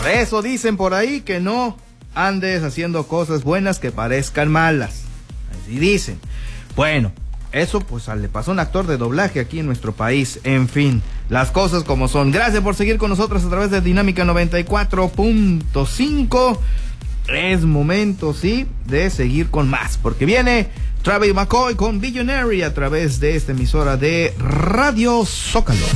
Por eso dicen por ahí que no andes haciendo cosas buenas que parezcan malas. Así dicen. Bueno, eso pues le pasó a un actor de doblaje aquí en nuestro país. En fin, las cosas como son. Gracias por seguir con nosotros a través de Dinámica 94.5. Es momento, sí, de seguir con más, porque viene Travis McCoy con Billionaire a través de esta emisora de Radio Zócalo.